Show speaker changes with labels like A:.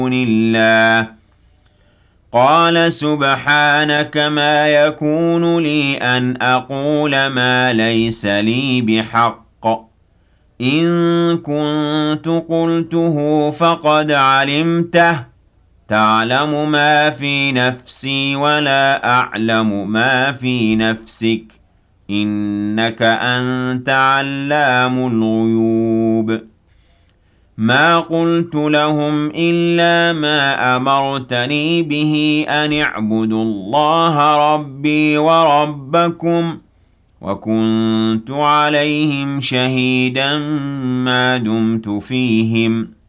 A: الله قال سبحانك ما يكون لي أن أقول ما ليس لي بحق إن كنت قلته فقد علمته تعلم ما في نفسي ولا أعلم ما في نفسك إنك أنت علام الغيوب ما قلت لهم إلا ما أمرتني به أن اعبدوا الله ربي وربكم وكنت عليهم شهيدا ما دمت فيهم